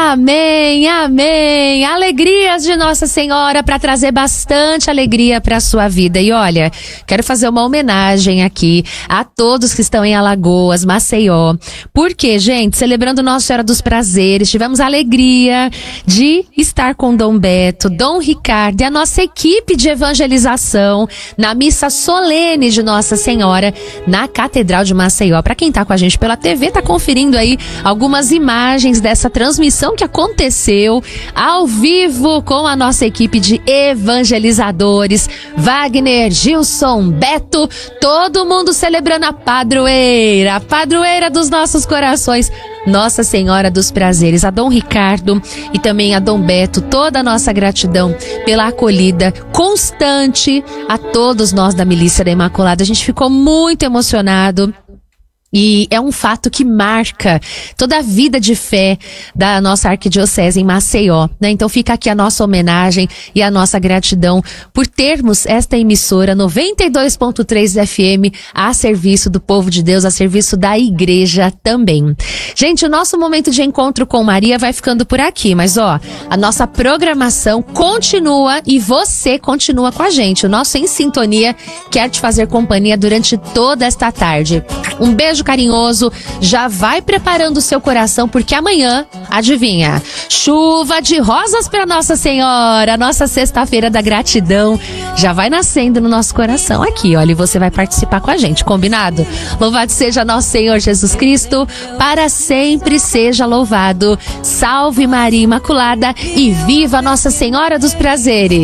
Amém, amém. Alegrias de Nossa Senhora para trazer bastante alegria para a sua vida. E olha, quero fazer uma homenagem aqui a todos que estão em Alagoas, Maceió. Porque, gente, celebrando Nossa Senhora dos Prazeres, tivemos a alegria de estar com Dom Beto, Dom Ricardo e a nossa equipe de evangelização na missa solene de Nossa Senhora na Catedral de Maceió. Para quem tá com a gente pela TV, tá conferindo aí algumas imagens dessa transmissão que aconteceu ao vivo com a nossa equipe de evangelizadores, Wagner, Gilson, Beto, todo mundo celebrando a padroeira dos nossos corações, Nossa Senhora dos Prazeres. A Dom Ricardo e também a Dom Beto, toda a nossa gratidão pela acolhida constante a todos nós da Milícia da Imaculada. A gente ficou muito emocionado. E é um fato que marca toda a vida de fé da nossa arquidiocese em Maceió, né? Então fica aqui a nossa homenagem e a nossa gratidão por termos esta emissora 92.3 FM a serviço do povo de Deus, a serviço da igreja também. Gente, o nosso momento de encontro com Maria vai ficando por aqui, mas ó, a nossa programação continua e você continua com a gente. O nosso Em Sintonia quer te fazer companhia durante toda esta tarde. Um beijo carinhoso, já vai preparando o seu coração, porque amanhã, adivinha, chuva de rosas para Nossa Senhora, nossa sexta-feira da gratidão, já vai nascendo no nosso coração aqui, olha, e você vai participar com a gente, combinado? Louvado seja nosso Senhor Jesus Cristo, para sempre seja louvado. Salve Maria Imaculada e viva Nossa Senhora dos Prazeres!